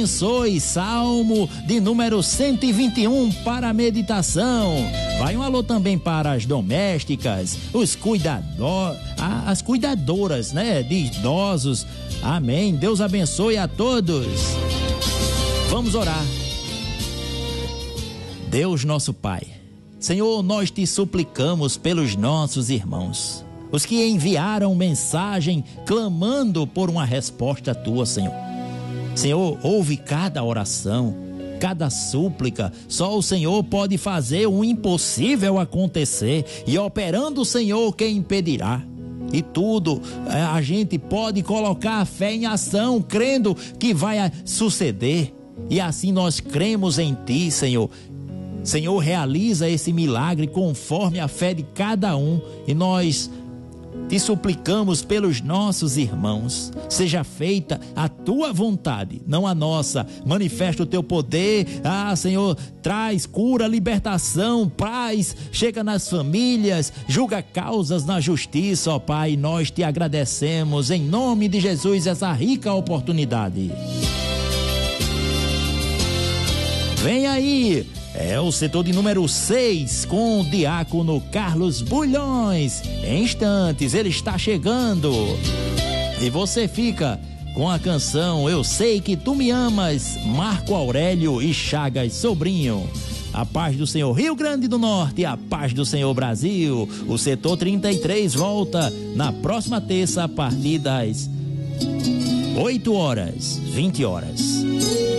abençoe. Salmo de número 121 para a meditação. Vai um alô também para as domésticas, as cuidadoras, né, de idosos. Amém. Deus abençoe a todos. Vamos orar. Deus nosso Pai, Senhor, nós te suplicamos pelos nossos irmãos, os que enviaram mensagem clamando por uma resposta tua, Senhor. Senhor, ouve cada oração, cada súplica. Só o Senhor pode fazer o impossível acontecer, e operando o Senhor, quem impedirá? E tudo a gente pode colocar a fé em ação, crendo que vai suceder. E assim nós cremos em Ti, Senhor. Senhor, realiza esse milagre conforme a fé de cada um, e nós te suplicamos pelos nossos irmãos. Seja feita a tua vontade, não a nossa. Manifesta o teu poder. Senhor, traz cura, libertação, paz, chega nas famílias, julga causas na justiça, ó Pai. Nós te agradecemos em nome de Jesus essa rica oportunidade. Vem aí, é o setor de número 6 com o diácono Carlos Bulhões. Em instantes ele está chegando. E você fica com a canção Eu Sei Que Tu Me Amas, Marco Aurélio e Chagas Sobrinho. A paz do Senhor Rio Grande do Norte, a paz do Senhor Brasil. O setor 33 volta na próxima terça a partir das 8h20.